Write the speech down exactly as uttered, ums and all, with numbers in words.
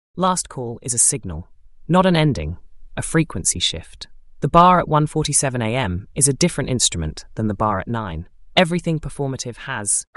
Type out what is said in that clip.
Last call is a signal, not an ending, a frequency shift. The bar at one forty-seven a m is a different instrument than the bar at nine. Everything performative has